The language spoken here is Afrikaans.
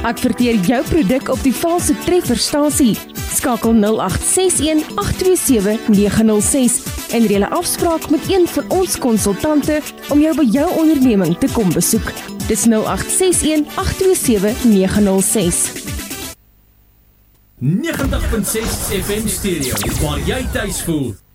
Adverteer jou produk op die valse trefferstasie. Skakel 0861 827 906 en reël 'n afspraak met een van ons konsultante om jou by jou onderneming te kom besoek. Dis 0861 827 906. 90.6 FM Stereo, waar jy tuis voel.